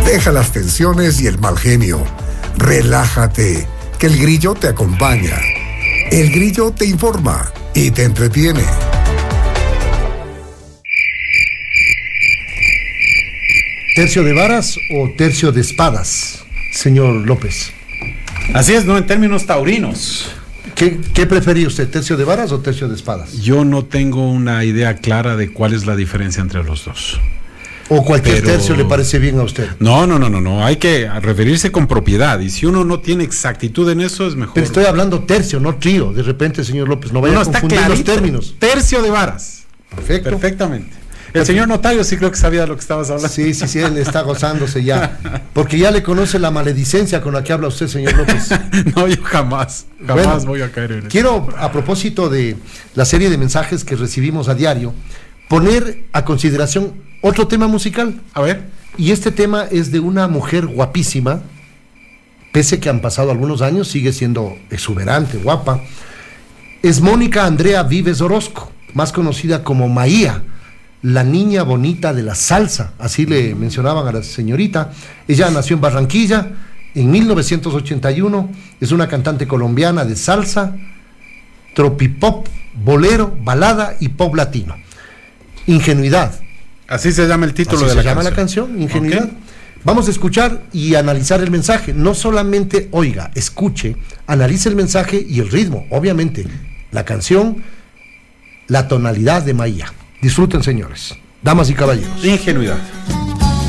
Deja las tensiones y el mal genio. Relájate, que el grillo te acompaña. El grillo te informa y te entretiene. ¿Tercio de varas o tercio de espadas, señor López? Así es, ¿no? En términos taurinos. ¿Qué prefería usted, tercio de varas o tercio de espadas? Yo no tengo una idea clara de cuál es la diferencia entre los dos. ¿O cualquier tercio le parece bien a usted? No. Hay que referirse con propiedad. Y si uno no tiene exactitud en eso, es mejor. Pero estoy hablando tercio, no trío. De repente, señor López, no vaya a confundir los términos. Tercio de varas. Perfecto. Perfectamente. El señor notario sí creo que sabía de lo que estabas hablando. Sí, él está gozándose ya. Porque ya le conoce la maledicencia con la que habla usted, señor López. No, yo jamás voy a caer en eso. Quiero, a propósito de la serie de mensajes que recibimos a diario, poner a consideración otro tema musical. A ver. Y este tema es de una mujer guapísima, pese que han pasado algunos años, sigue siendo exuberante, guapa. Es Mónica Andrea Vives Orozco, más conocida como Maía, la niña bonita de la salsa, así le mencionaban a la señorita. Ella nació en Barranquilla en 1981, es una cantante colombiana de salsa, tropipop, bolero, balada y pop latino. Ingenuidad. Así se llama el título de la canción. Así se llama la canción, Ingenuidad. Okay. Vamos a escuchar y analizar el mensaje. No solamente oiga, escuche, analice el mensaje y el ritmo, obviamente. La canción, la tonalidad de Maía. Disfruten, señores, damas y caballeros. Ingenuidad.